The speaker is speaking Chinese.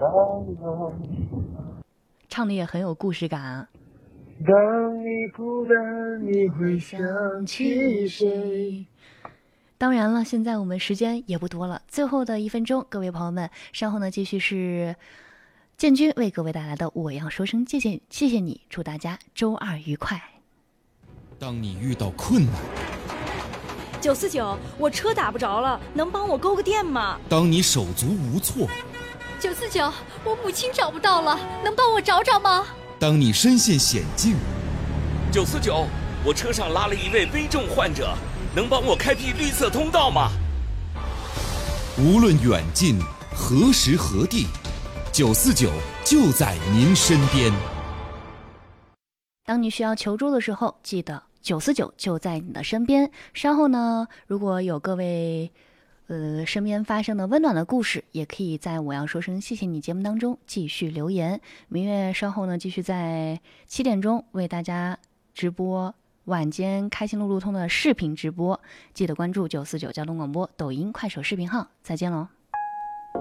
唱的也很有故事感啊。 当你孤单，你会想起谁？ 当然了，现在我们时间也不多了，最后的1分钟，各位朋友们，稍后呢继续是建军为各位带来的我要说声谢谢你，祝大家周二愉快。 当你遇到困难 ，949，我车打不着了，能帮我勾个电吗？ 当你手足无措 ，949，我母亲找不到了，能帮我找找吗？ 当你身陷险境 ，949，我车上拉了一位危重患者，能帮我开辟绿色通道吗？ 无论远近何时何地，949就在您身边。 当你需要求助的时候，记得949就在你的身边。稍后呢，如果有各位身边发生的温暖的故事，也可以在我要说声谢谢你节目当中继续留言。明月稍后呢继续在7点钟为大家直播晚间开心路路通的视频直播，记得关注949交通广播抖音快手视频号。再见喽。